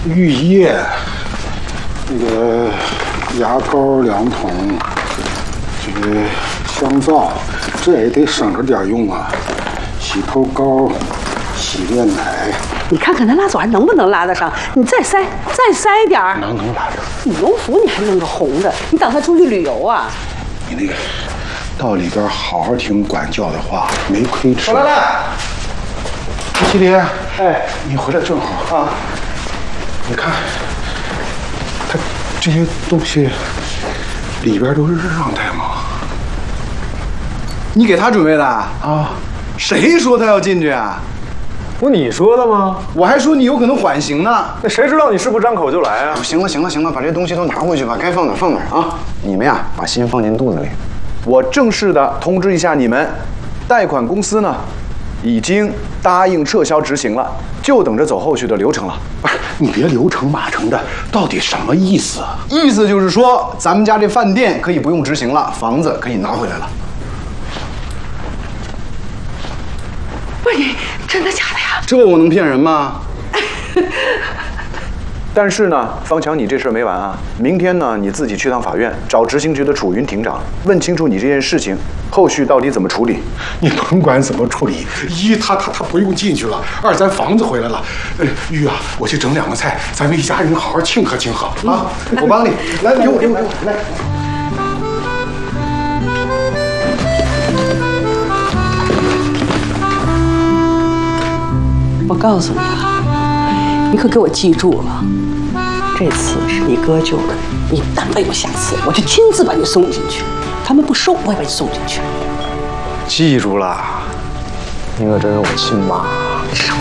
浴液，那个牙膏2桶，这个香皂，这也得省着点用啊。洗头膏、洗面奶。 你看看那蜡嘴能不能拉得上？你再塞点儿。 能拉着。 羽绒服你还弄个红的，你打算出去旅游啊？ 你那个到里边好好听管教的话，没亏吃。 来来， 麒麟，哎，你回来正好啊。你看，他这些东西里边都是让带吗？ 你给他准备的啊？谁说他要进去啊？ 不你说的吗？ 我还说你有可能缓刑呢。 那谁知道你是不是张口就来啊？ 行了，把这东西都拿回去吧，该放哪放哪啊！你们呀，把心放进肚子里。我正式的通知一下你们，贷款公司呢，已经答应撤销执行了，就等着走后续的流程了。 不是，你别流程马程的，到底什么意思？ 意思就是说，咱们家这饭店可以不用执行了，房子可以拿回来了。 不是你真的假的呀？ 这我能骗人吗？但是呢，方强，你这事儿没完啊！明天呢，你自己去趟法院，找执行局的楚云庭长，问清楚你这件事情后续到底怎么处理。 你甭管怎么处理，一他不用进去了，二咱房子回来了。玉啊，我去整2个菜，咱们一家人好好庆贺庆贺啊！ 我帮你，来，给我来。 我告诉你啊，你可给我记住了，这次是你哥救的，你但凡有下次，我就亲自把你送进去。他们不收，我也把你送进去。 记住了，你可真是我亲妈。